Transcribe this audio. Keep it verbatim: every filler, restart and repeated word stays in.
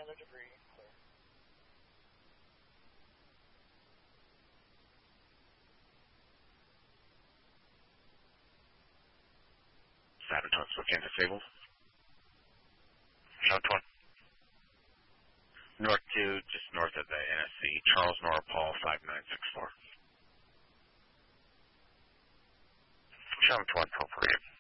Seven twenty, Spokane disabled. Seven twenty. North two, just north of the N S C, Charles Nora Paul, five nine six four. Seven twenty, twelve forty-eight.